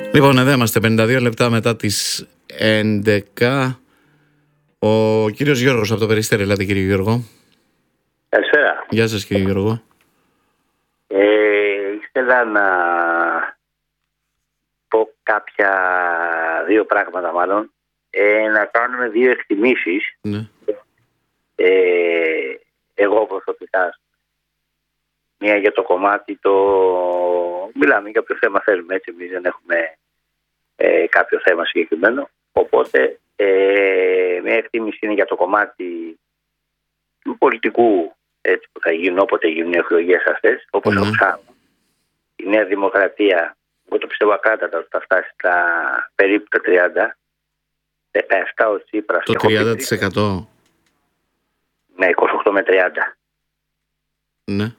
Λοιπόν, εδώ είμαστε 52 λεπτά μετά τις 11. Ο κύριος Γιώργος από το Περιστέρι. Ελάτε κύριε Γιώργο. Καλησπέρα. Γεια σας κύριε Γιώργο. Ήθελα να πω δύο πράγματα μάλλον. Να κάνουμε δύο εκτιμήσεις. Ναι. Εγώ προσωπικά. Μία για το κομμάτι μιλάμε για ποιο θέμα θέλουμε, έτσι, εμείς δεν έχουμε κάποιο θέμα συγκεκριμένο. Οπότε μια εκτίμηση είναι για το κομμάτι του πολιτικού, έτσι, που θα γίνουν όποτε γίνουν οι εκλογές αυτές, όπως το ψάχνουν. Η Νέα Δημοκρατία, εγώ το πιστεύω ακράτατα ότι θα φτάσει στα περίπου τα 30, 17 ο Τσίπρας. Το 30%. Ναι, 28 με 30. Ναι.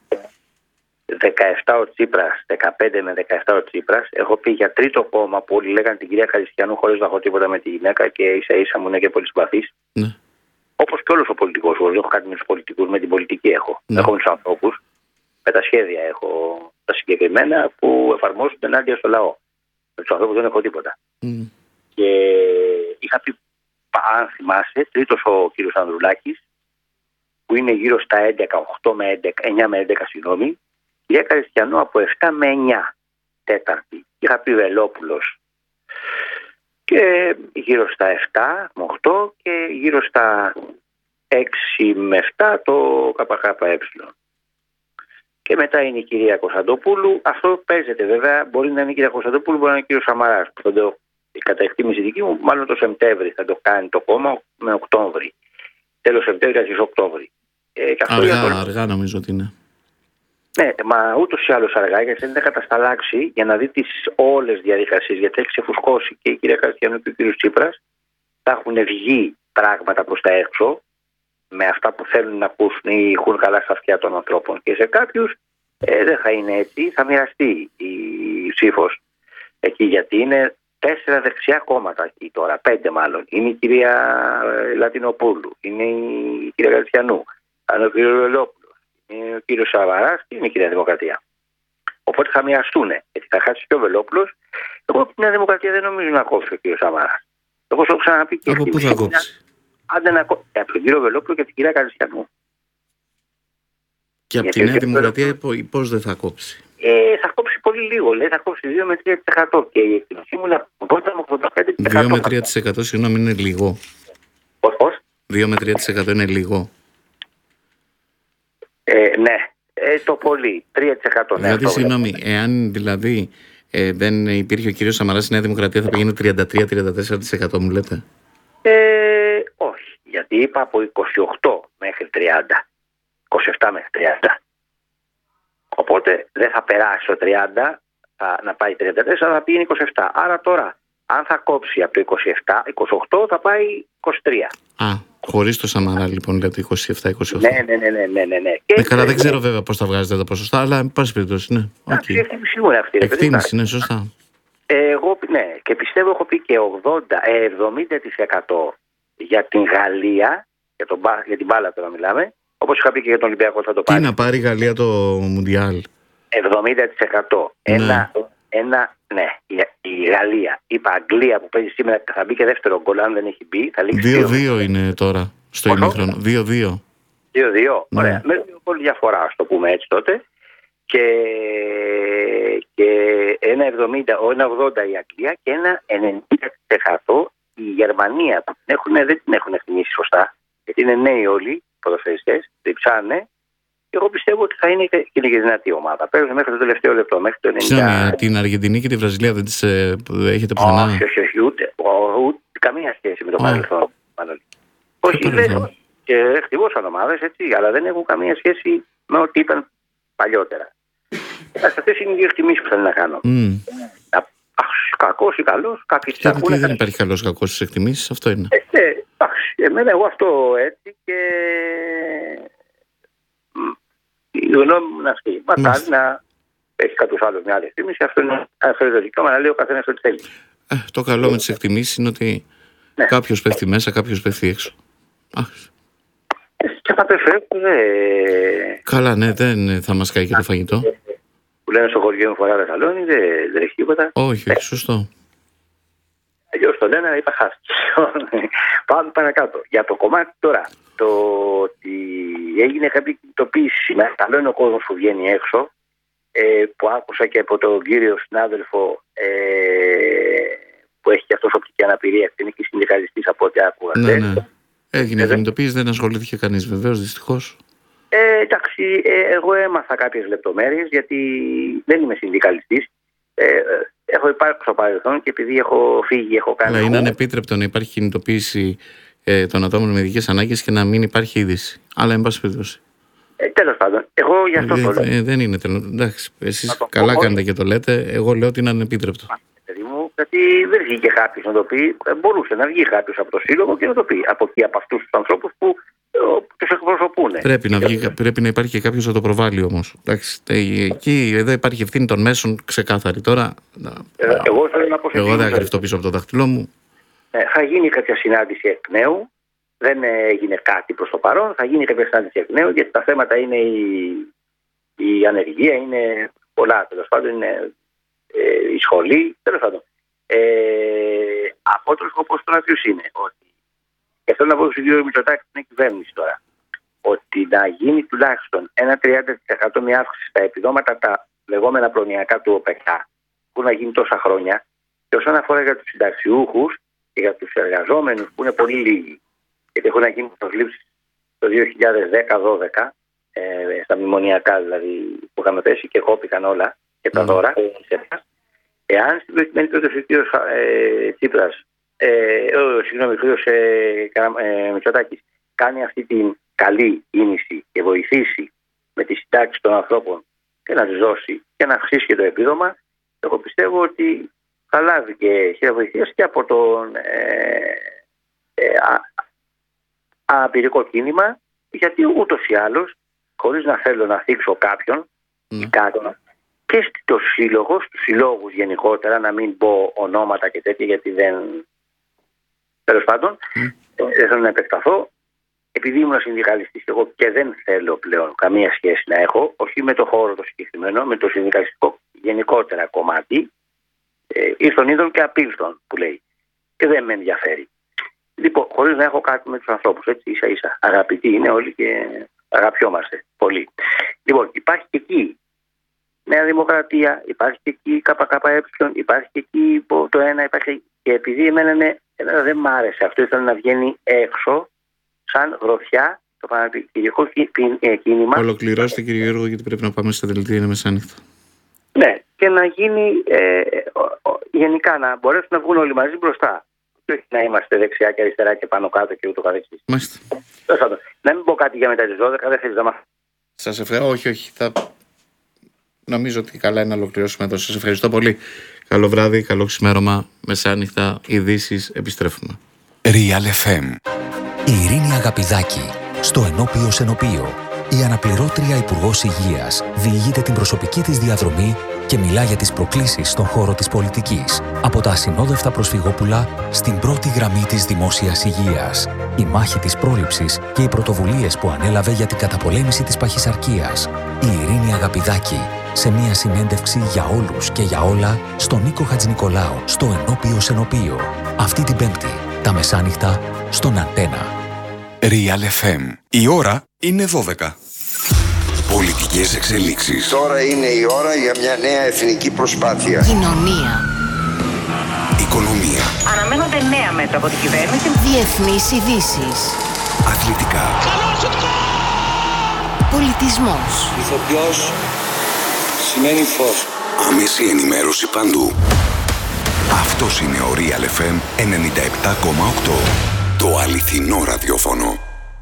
17 ο Τσίπρας, 15 με 17 ο Τσίπρας. Έχω πει για τρίτο κόμμα που όλοι λέγανε την κυρία Χαριστιανού χωρίς να έχω τίποτα με τη γυναίκα και ίσα ίσα μου είναι και πολύ συμπαθής. Ναι. Όπως και όλος ο πολιτικός. Εγώ δεν έχω κάτι με τους πολιτικούς, με την πολιτική έχω. Ναι. Έχω με τους ανθρώπους, με τα σχέδια έχω τα συγκεκριμένα που εφαρμόζονται ενάντια στο λαό. Με τους ανθρώπους δεν έχω τίποτα. Και είχα πει, αν θυμάσαι, τρίτος ο κύριος Ανδρουλάκης, που είναι γύρω στα 9 με 11, συγγνώμη. Κυρία Χαριστιανού από 7 με 9 τέταρτη. Είχα πει Βελόπουλος και γύρω στα 7 με 8 και γύρω στα 6 με 7 το ΚΚΕ. Και μετά είναι η κυρία Κωνσταντοπούλου. Αυτό παίζεται βέβαια. Μπορεί να είναι η κυρία Κωνσταντοπούλου, μπορεί να είναι ο κύριος Σαμαράς. Η κατά εκτίμηση δική μου, μάλλον το Σεπτέμβρη θα το κάνει το κόμμα με Οκτώβρη. Τέλος Σεπτέμβρη, αρχές Οκτώβρη. Αργά νομίζω ότι είναι. Ναι, μα ούτως ή άλλως αργά, γιατί δεν θα κατασταλάξει για να δει τις όλες τις διαδικασίες, γιατί έχει ξεφουσκώσει και η κυρία Χαριστιανού και ο κύριος Τσίπρας. Θα έχουν βγει πράγματα προς τα έξω με αυτά που θέλουν να ακούσουν ή έχουν καλά στα αυτιά των ανθρώπων. Και σε κάποιους δεν θα είναι έτσι, θα μοιραστεί η ψήφος εκεί, γιατί είναι 4 δεξιά κόμματα εκεί τώρα, 5 μάλλον. Είναι η κυρία Λατινοπούλου, είναι η κυρία Χαριστιανού, είναι ο κύριος Βελόπουλος, είναι ο κύριος Σαμαράς και είναι η κυρία Δημοκρατία. Οπότε θα μοιραστούν, γιατί θα χάσει και ο Βελόπουλος. Εγώ από την Νέα Δημοκρατία δεν νομίζω να κόψει ο κύριος Σαμαράς. Εγώ σου έχω ξαναπεί και από πού θα κόψει? Από τον κύριο Βελόπουλο και την κυρία Χαριστιανού. Και από τη Νέα Δημοκρατία πώς δεν θα κόψει? Θα κόψει πολύ λίγο, λέει, θα κόψει 2 με 3%. Και η εκτίμησή μου είναι 85%. 2 με 3%, συγγνώμη, είναι λίγο. Πώς? 2 με 3% είναι λίγο. Ναι, το πολύ, 3%. Ναι, δηλαδή, συγγνώμη, εάν δηλαδή δεν υπήρχε ο κύριος Σαμαράς, η Νέα Δημοκρατία θα πήγαινε 33-34%, μου λέτε? Όχι, γιατί είπα από 28 μέχρι 30, 27 μέχρι 30. Οπότε δεν θα περάσει το 30, να πάει 34, θα πήγαινε 27. Άρα τώρα, αν θα κόψει από το 27, 28 θα πάει 23. Χωρίς το Σαμαρά λοιπόν, λέτε 27-28. Ναι. Καλά, δεν ξέρω βέβαια πώς θα βγάζετε τα ποσοστά, αλλά εν πάση περιπτώσει, ναι. Η εκτίμηση μου είναι αυτή. Εκτίμηση, ναι, σωστά. Εγώ, ναι, και πιστεύω έχω πει και 70% για την Γαλλία, για την μπάλα τώρα μιλάμε, όπως είχα πει και για τον Ολυμπιακό θα το πάρει. Τι να πάρει η Γαλλία το Μουντιάλ? 70%. Ναι, η Γαλλία. Είπα Αγγλία που παίζει σήμερα θα μπει και δεύτερο γκολ, αν δεν έχει μπει. 2-2 είναι τώρα στο ημίχρονο. 2-2. 2-2. Ωραία. Με 2 γκολ διαφορά, ας το πούμε έτσι τότε. Και 1,80 η Αγγλία και 1,90% η Γερμανία που δεν την έχουν εκτιμήσει σωστά. Γιατί είναι νέοι όλοι οι ποδοσφαιριστές, διψάνε. Εγώ πιστεύω ότι θα είναι και η δυνατή ομάδα. Παίζουν μέχρι το τελευταίο λεπτό, μέχρι το 90. Ξέρετε, την Αργεντινή και τη Βραζιλία δεν τις έχετε πουθενά? Όχι, ούτε καμία σχέση με το παρελθόν. Όχι, και ευτυχώς ομάδες, έτσι, αλλά δεν έχουν καμία σχέση με ό,τι ήταν παλιότερα. Αυτές είναι οι δύο εκτιμήσεις που θέλω να κάνω. Κακός ή καλός, κάποιοι τις ακούνε. Δεν υπάρχει καλός κακός στις εκτιμήσεις, αυτό είναι. Εμένα εγώ αυτό έτσι και η γνώμη μου είναι αυτή. Μακάρι να έχει κάποιος άλλος μια άλλη εκτίμηση. Αυτό είναι το δικαίωμα να λέει ο καθένας ό,τι θέλει. Το καλό με τις εκτιμήσεις είναι ότι κάποιος πέφτει μέσα, κάποιος πέφτει έξω. Και θα πέφτουν. Καλά, ναι, δεν θα μας κάει και το φαγητό. Που λένε στο χωριό μου φορά δεσαλόνι, δεν έχει τίποτα. Όχι, σωστό. το λένε, αλλά είπα χάστηκε. Πάμε παρακάτω. Για το κομμάτι τώρα, το ότι έγινε κάποια κινητοποίηση σήμερα, καλό είναι ο κόσμος που βγαίνει έξω, που άκουσα και από τον κύριο συνάδελφο που έχει και αυτός οπτική αναπηρία, είναι και συνδικαλιστής από ό,τι άκουγα. Ναι. Έγινε κινητοποίηση, δεν ασχολήθηκε κανείς βεβαίως, δυστυχώς. Εντάξει, εγώ έμαθα κάποιες λεπτομέρειες γιατί δεν είμαι συνδικαλιστής. Έχω υπάρξει στο παρελθόν και επειδή έχω φύγει, έχω κάνει. Αλλά είναι ανεπίτρεπτο να υπάρχει κινητοποίηση των ατόμων με ειδικές ανάγκες και να μην υπάρχει είδηση. Αλλά εν πάση περιπτώσει. Τέλος πάντων, εγώ γι' αυτό το λέω. Δεν είναι τέλος. Εντάξει, εσείς καλά κάνετε και το λέτε. Εγώ λέω ότι είναι ανεπίτρεπτο. Γιατί δεν βγήκε κάποιος να το πει. Μπορούσε να βγει κάποιος από το σύλλογο και να το πει. Από εκεί, από αυτούς τους ανθρώπους που τους εκπροσωπούν. Πρέπει να υπάρχει και κάποιος να το προβάλλει όμως. Εδώ υπάρχει ευθύνη των μέσων ξεκάθαρη. Τώρα. Εγώ δεν κρυφτώ πίσω από το δάχτυλό μου. Θα γίνει κάποια συνάντηση εκ νέου. Δεν έγινε κάτι προς το παρόν. Θα γίνει κάποια συνάντηση εκ νέου γιατί τα θέματα είναι η ανεργία, είναι πολλά. Τέλος πάντων, είναι η σχολή. Τέλος πάντων. Απότερος σκοπός τώρα ποιος είναι? Ότι, και θέλω να πω στον κύριο Μητσοτάκη στην κυβέρνηση τώρα, ότι να γίνει τουλάχιστον ένα 30% μια αύξηση στα επιδόματα τα λεγόμενα προνοιακά του ΟΠΕΚΑ, που να γίνει τόσα χρόνια, και όσον αφορά για τους συνταξιούχους και για τους εργαζόμενους που είναι πολύ λίγοι, γιατί έχουν γίνει προσλήψεις το 2010-2012, στα μνημονιακά δηλαδή που είχαμε πέσει και κόπηκαν όλα και τα δώρα. Εάν στην προκειμένη περίπτωση ο κύριος Τσίπρας, ο κύριος Μητσοτάκης κάνει αυτή την καλή κίνηση και βοηθήσει με τη συντάξη των ανθρώπων και να τους δώσει και να αυξήσει και το επίδομα, εγώ πιστεύω ότι θα λάβει και χειροβοηθείας και από τον αναπηρικό κίνημα, γιατί ούτως ή άλλως, χωρίς να θέλω να θίξω κάποιον ή κάτι, και στο σύλλογο, στους συλλόγους γενικότερα, να μην πω ονόματα και τέτοια, γιατί δεν. Τέλος πάντων, δεν θέλω να επεκταθώ. Επειδή ήμουν συνδικαλιστής εγώ και δεν θέλω πλέον καμία σχέση να έχω, όχι με το χώρο το συγκεκριμένο, με το συνδικαλιστικό γενικότερα κομμάτι, ήρθον είδων και απίλθον που λέει. Και δεν με ενδιαφέρει. Λοιπόν, χωρίς να έχω κάτι με τους ανθρώπους, έτσι ίσα-ίσα. Αγαπητοί είναι όλοι και αγαπιόμαστε πολύ. Λοιπόν, υπάρχει και εκεί Νέα Δημοκρατία, υπάρχει και εκεί ΚΚΕ, υπάρχει και εκεί το ένα, υπάρχει. Και επειδή εμένα δεν μ' άρεσε αυτό, ήθελα να βγαίνει έξω, σαν γροθιά, το πανεπιστημιακό κίνημα. Ολοκληρώστε, κύριε Γιώργο, γιατί πρέπει να πάμε στα δελτία, είναι μεσάνυχτα. Ναι, και να γίνει γενικά να μπορέσουν να βγουν όλοι μαζί μπροστά. Και όχι να είμαστε δεξιά και αριστερά και πάνω κάτω και ούτω καθεξής. Μάλιστα. Να μην πω κάτι για μετά τις 12, δεν θέλεις να μάθω. Σας ευχαριστώ. Όχι. Νομίζω ότι καλά είναι να ολοκληρώσουμε εδώ. Σας ευχαριστώ πολύ. Καλό βράδυ, καλό ξημέρωμα. Μεσάνυχτα, ειδήσεις, επιστρέφουμε. Real FM. Η Ειρήνη Αγαπηδάκη, στο Ενώπιος Ενωπείο. Η αναπληρώτρια Υπουργός Υγείας διηγείται την προσωπική της διαδρομή και μιλά για τις προκλήσεις στον χώρο της πολιτικής. Από τα ασυνόδευτα προσφυγόπουλα στην πρώτη γραμμή της δημόσιας υγείας. Η μάχη της πρόληψης και οι πρωτοβουλίες που ανέλαβε για την καταπολέμηση της παχυσαρκίας. Η Ειρήνη Αγαπηδάκη, σε μια συνέντευξη για όλους και για όλα στον Νίκο Χατζηνικολάου, στο Ενώπιος Ενωπείο. Αυτή την Πέμπτη, τα μεσάνυχτα, στον Αντένα. Real FM. Η ώρα είναι 12. Πολιτικές εξελίξεις. Τώρα είναι η ώρα για μια νέα εθνική προσπάθεια. Κοινωνία. Οικονομία. Αναμένονται νέα μέτρα από την κυβέρνηση. Διεθνείς ειδήσεις. Αθλητικά. Πολιτισμός. Ηθοποιός σημαίνει φως. Άμεση ενημέρωση παντού. Αυτός είναι ο Real FM 97,8. Το αληθινό ραδιόφωνο.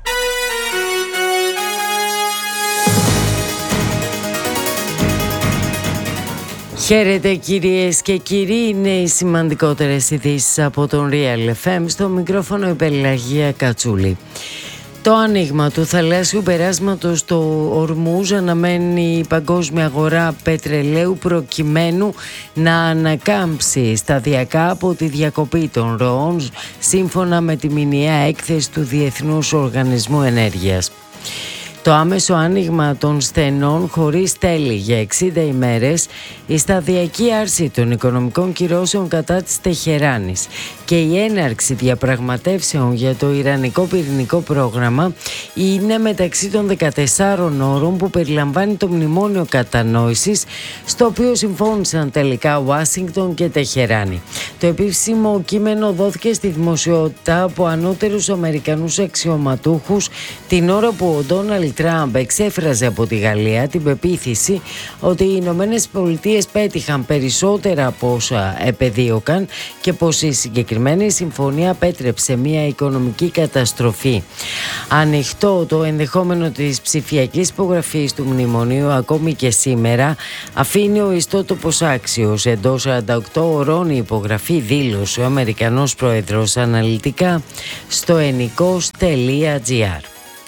Χαίρετε κυρίες και κύριοι, είναι οι σημαντικότερες ειδήσεις από τον Real FM, στο μικρόφωνο η Πελαγία Κατσούλη. Το άνοιγμα του θαλάσσιου περάσματος στο Ορμούζ αναμένει η παγκόσμια αγορά πετρελαίου προκειμένου να ανακάμψει σταδιακά από τη διακοπή των ροών, σύμφωνα με τη μηνιαία έκθεση του Διεθνούς Οργανισμού Ενέργειας. Το άμεσο άνοιγμα των στενών χωρίς τέλη για 60 ημέρες, η σταδιακή άρση των οικονομικών κυρώσεων κατά της Τεχεράνης και η έναρξη διαπραγματεύσεων για το ιρανικό πυρηνικό πρόγραμμα είναι μεταξύ των 14 όρων που περιλαμβάνει το μνημόνιο κατανόησης, στο οποίο συμφώνησαν τελικά Ουάσιγκτον και Τεχεράνη. Το επίσημο κείμενο δόθηκε στη δημοσιότητα από ανώτερους Αμερικανούς αξιωματούχους την ώρα που ο Ντόναλντ Τραμπ εξέφραζε από τη Γαλλία την πεποίθηση ότι οι Ηνωμένες Πολιτείες πέτυχαν περισσότερα από όσα επεδίωκαν και πως η συγκεκριμένη συμφωνία απέτρεψε μια οικονομική καταστροφή. Ανοιχτό το ενδεχόμενο της ψηφιακής υπογραφής του μνημονίου ακόμη και σήμερα, αφήνει ο ιστότοπος Άξιος. Εντός 48 ωρών η υπογραφή, δήλωσε ο Αμερικανός Πρόεδρος αναλυτικά στο ennikos.gr.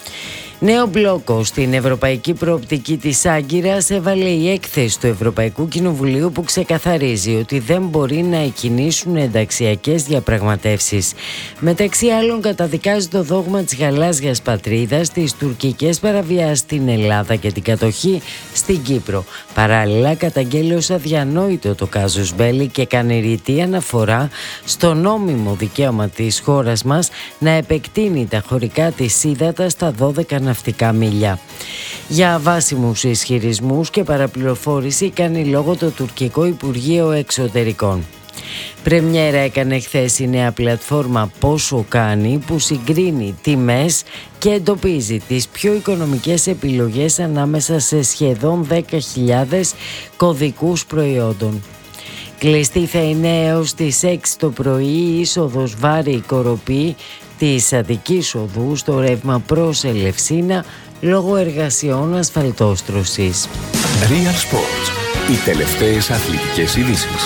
Νέο μπλόκο στην ευρωπαϊκή προοπτική της Άγκυρας έβαλε η έκθεση του Ευρωπαϊκού Κοινοβουλίου που ξεκαθαρίζει ότι δεν μπορεί να εκκινήσουν ενταξιακές διαπραγματεύσεις. Μεταξύ άλλων καταδικάζει το δόγμα της γαλάζιας πατρίδας, τις τουρκικές παραβιάσεις στην Ελλάδα και την κατοχή στην Κύπρο. Παράλληλα καταγγέλει ως αδιανόητο το κάζους μπέλι και κάνει ρητή αναφορά στο νόμιμο δικαίωμα της χώρας μας να επεκτείνει τα χωρικά της ύδατα στα 12 ναυτικά μίλια. Για βάσιμους ισχυρισμούς και παραπληροφόρηση κάνει λόγο το τουρκικό Υπουργείο Εξωτερικών. Πρεμιέρα έκανε χθες η νέα πλατφόρμα Πόσο Κάνει, που συγκρίνει τιμές και εντοπίζει τις πιο οικονομικές επιλογές ανάμεσα σε σχεδόν 10.000 κωδικούς προϊόντων. Κλειστή θα είναι έως τις 6 το πρωί η είσοδος Βάρη-Κοροπή της Αττικής Οδού στο ρεύμα προς Ελευσίνα λόγω εργασιών ασφαλτόστρωσης. Real Sports. Οι τελευταίες αθλητικές ειδήσεις.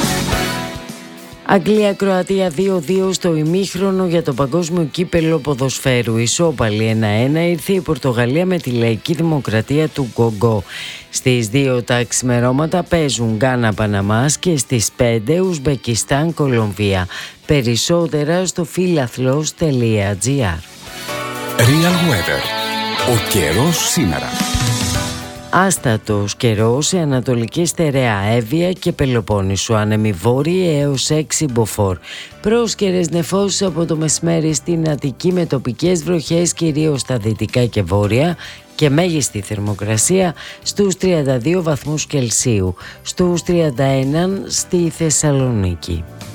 Αγγλία-Κροατία 2-2 στο ημίχρονο για το παγκόσμιο κύπελλο ποδοσφαίρου. Ισόπαλη 1-1 ήρθε η Πορτογαλία με τη Λαϊκή Δημοκρατία του Κογκό. Στις 2 τα ξημερώματα παίζουν Γκάνα-Παναμάς και στις 5 Ουσμπεκιστάν-Κολομβία. Περισσότερα στο φιλαθλός.gr. Real Weather. Ο καιρός σήμερα. Άστατος καιρός σε Ανατολική Στερεά, Εύβοια και Πελοπόννησο, άνεμοι βόρειοι έως 6 μποφόρ. Πρόσκαιρες νεφώσεις από το μεσημέρι στην Αττική με τοπικές βροχές κυρίως στα δυτικά και βόρεια και μέγιστη θερμοκρασία στους 32 βαθμούς Κελσίου, στους 31 στη Θεσσαλονίκη.